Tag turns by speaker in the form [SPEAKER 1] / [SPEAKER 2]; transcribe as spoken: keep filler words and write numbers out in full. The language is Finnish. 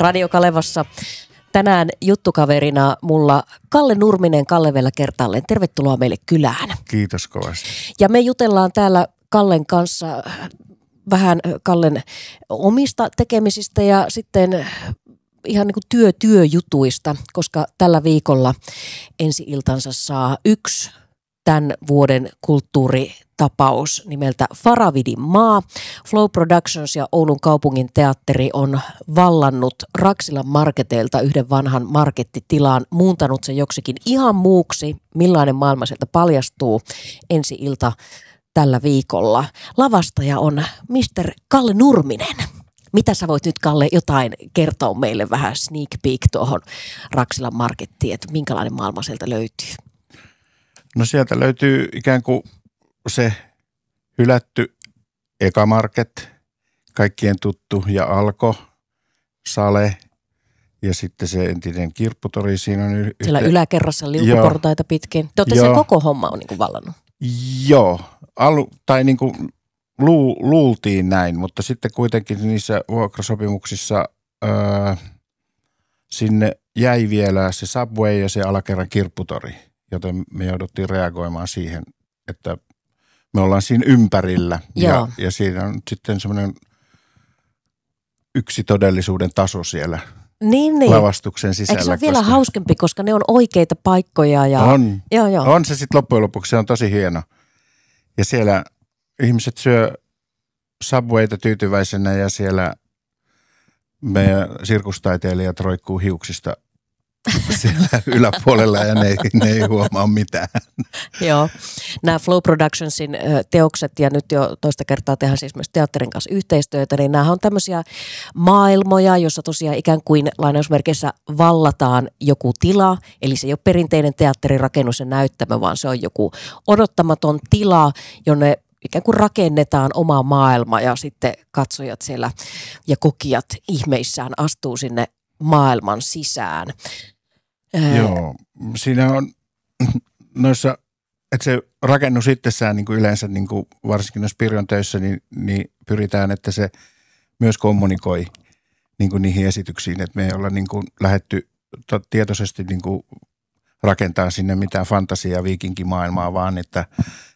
[SPEAKER 1] Radio Kalevassa. Tänään juttukaverina mulla Kalle Nurminen, Kalle vielä kertaalleen. Tervetuloa meille kylään.
[SPEAKER 2] Kiitos kovasti.
[SPEAKER 1] Ja me jutellaan täällä Kallen kanssa vähän Kallen omista tekemisistä ja sitten ihan niin kuin työ, työjutuista, koska tällä viikolla ensi-iltansa saa yksi tämän vuoden kulttuuritapaus nimeltä Faravidin maa. Flow Productions ja Oulun kaupungin teatteri on vallannut Raksilan marketeilta yhden vanhan markettitilaan, muuntanut sen joksikin ihan muuksi. Millainen maailma sieltä paljastuu ensi-ilta tällä viikolla. Lavastaja on mister Kalle Nurminen. Mitä sä voit nyt, Kalle, jotain kertoa meille vähän sneak peek tuohon Raksilan markettiin, että minkälainen maailma sieltä löytyy?
[SPEAKER 2] No sieltä löytyy ikään kuin se hylätty Ekamarket, kaikkien tuttu ja Alko, Sale ja sitten se entinen kirpputori. Siinä on y-
[SPEAKER 1] Siellä
[SPEAKER 2] yhteen...
[SPEAKER 1] yläkerrassa liukuportaita pitkin. Te olette sen koko homma on niin kuin vallannut.
[SPEAKER 2] Joo, Alu, tai niin kuin lu, luultiin näin, mutta sitten kuitenkin niissä vuokrasopimuksissa öö, sinne jäi vielä se Subway ja se alakerran kirpputori. Joten me jouduttiin reagoimaan siihen, että me ollaan siinä ympärillä ja, ja siinä on sitten semmoinen yksi todellisuuden taso siellä
[SPEAKER 1] niin, niin.
[SPEAKER 2] lavastuksen sisällä.
[SPEAKER 1] Eikö se ole vielä
[SPEAKER 2] koska...
[SPEAKER 1] hauskempi, koska ne on oikeita paikkoja? Ja...
[SPEAKER 2] On.
[SPEAKER 1] Joo, joo.
[SPEAKER 2] On se sitten loppujen lopuksi, se on tosi hieno. Ja siellä ihmiset syö Subwayta tyytyväisenä ja siellä meidän sirkustaiteilijat roikkuu hiuksista siellä yläpuolella ja ne, ne ei huomaa mitään.
[SPEAKER 1] Joo. Nämä Flow Productionsin teokset ja nyt jo toista kertaa tehdään siis myös teatterin kanssa yhteistyötä, niin nämä on tämmöisiä maailmoja, jossa tosiaan ikään kuin lainausmerkeissä vallataan joku tila, eli se ei ole perinteinen teatterirakennus ja näyttämö, vaan se on joku odottamaton tila, jonne ikään kuin rakennetaan oma maailma ja sitten katsojat siellä ja kokijat ihmeissään astuu sinne maailman sisään.
[SPEAKER 2] Joo, siinä on noissa, että se rakennus itsessään niin kuin yleensä, niin kuin varsinkin noissa Pirjon töissä, niin, niin pyritään, että se myös kommunikoi niin kuin niihin esityksiin, että me ei olla niin kuin lähdetty tietoisesti niin kuin rakentaa sinne mitään fantasiaa viikinkimaailmaa, vaan että